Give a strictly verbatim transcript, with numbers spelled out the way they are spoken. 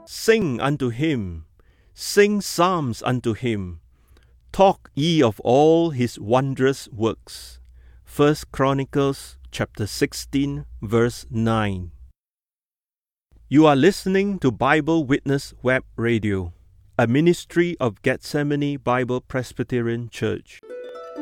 Sing unto him, sing psalms unto him, talk ye of all his wondrous works. First Chronicles chapter sixteen, verse nine. You are listening to Bible Witness Web Radio, a ministry of Gethsemane Bible Presbyterian Church.